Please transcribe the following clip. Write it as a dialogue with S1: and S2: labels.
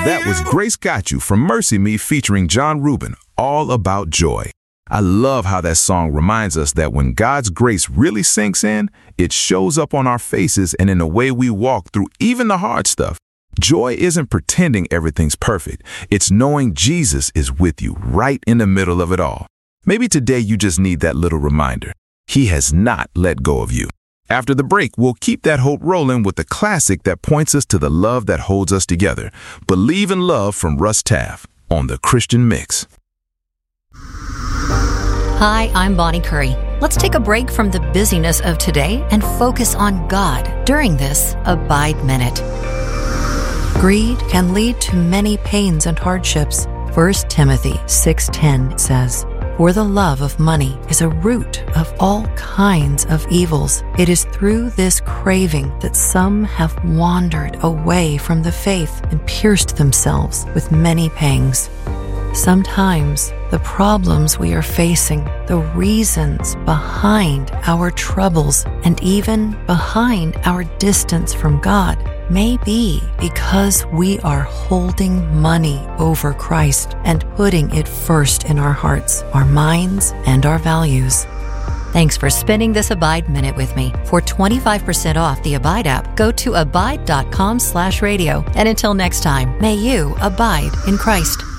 S1: That was Grace Got You from Mercy Me featuring John Rubin, All About Joy. I love how that song reminds us that when God's grace really sinks in, it shows up on our faces and in the way we walk through even the hard stuff. Joy isn't pretending everything's perfect. It's knowing Jesus is with you right in the middle of it all. Maybe today you just need that little reminder. He has not let go of you. After the break, we'll keep that hope rolling with the classic that points us to the love that holds us together. Believe in Love from Russ Taff on The Christian Mix.
S2: Hi, I'm Bonnie Curry. Let's take a break from the busyness of today and focus on God during this Abide Minute. Greed can lead to many pains and hardships. 1 Timothy 6:10 says, "For the love of money is a root of all kinds of evils. It is through this craving that some have wandered away from the faith and pierced themselves with many pangs." Sometimes the problems we are facing, the reasons behind our troubles, and even behind our distance from God may be because we are holding money over Christ and putting it first in our hearts, our minds, and our values. Thanks for spending this Abide Minute with me. For 25% off the Abide app, go to abide.com/radio. And until next time, may you abide in Christ.